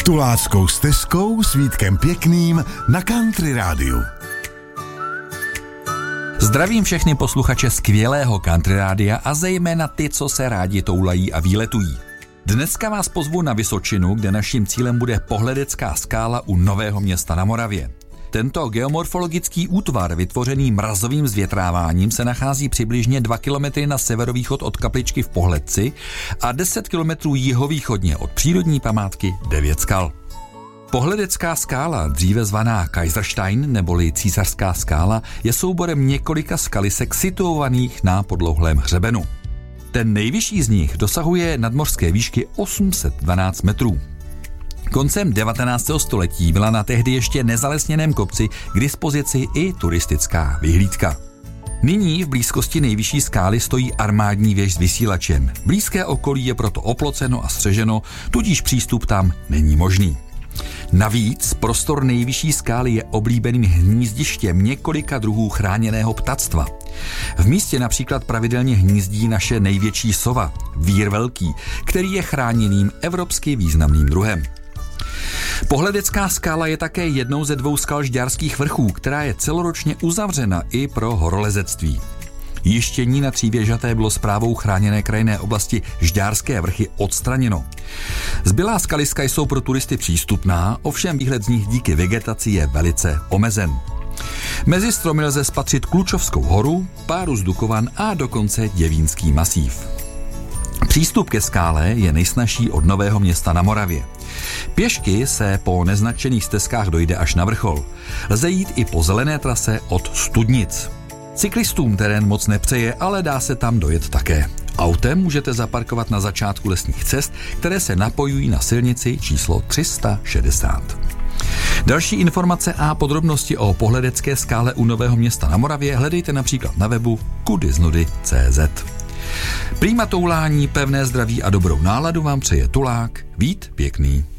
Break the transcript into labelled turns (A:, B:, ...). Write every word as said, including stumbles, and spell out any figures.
A: Tuláckou stezkou s Vítkem Pěkným na Country Rádiu.
B: Zdravím všechny posluchače skvělého Country Rádia a zejména ty, co se rádi toulají a výletují. Dneska vás pozvu na Vysočinu, kde naším cílem bude Pohledecká skála u Nového Města na Moravě. Tento geomorfologický útvar, vytvořený mrazovým zvětráváním, se nachází přibližně dva kilometry na severovýchod od kapličky v Pohledci a deset kilometrů jihovýchodně od přírodní památky Devět skal. Pohledecká skála, dříve zvaná Kaiserstein neboli Císařská skála, je souborem několika skalisek situovaných na podlouhlém hřebenu. Ten nejvyšší z nich dosahuje nadmořské výšky osm set dvanáct metrů. Koncem devatenáctého století byla na tehdy ještě nezalesněném kopci k dispozici i turistická vyhlídka. Nyní v blízkosti nejvyšší skály stojí armádní věž s vysílačem. Blízké okolí je proto oploceno a střeženo, tudíž přístup tam není možný. Navíc prostor nejvyšší skály je oblíbeným hnízdištěm několika druhů chráněného ptactva. V místě například pravidelně hnízdí naše největší sova, vír velký, který je chráněným evropsky významným druhem. Pohledecká skála je také jednou ze dvou skal Žďárských vrchů, která je celoročně uzavřena i pro horolezectví. Jištění na Třívěžaté bylo správou chráněné krajinné oblasti Žďárské vrchy odstraněno. Zbylá skaliska jsou pro turisty přístupná, ovšem výhled z nich díky vegetaci je velice omezen. Mezi stromy lze spatřit Klučovskou horu, Párus Dukovan a dokonce Děvínský masív. Přístup ke skále je nejsnazší od Nového Města na Moravě. Pěšky se po neznačených stezkách dojde až na vrchol. Lze jít i po zelené trase od Studnic. Cyklistům terén moc nepřeje, ale dá se tam dojet také. Autem můžete zaparkovat na začátku lesních cest, které se napojují na silnici číslo tři sta šedesát. Další informace a podrobnosti o Pohledecké skále u Nového Města na Moravě hledejte například na webu kudiznudy tečka cé zet. Prýma toulání, pevné zdraví a dobrou náladu vám přeje tulák Vít Pěkný.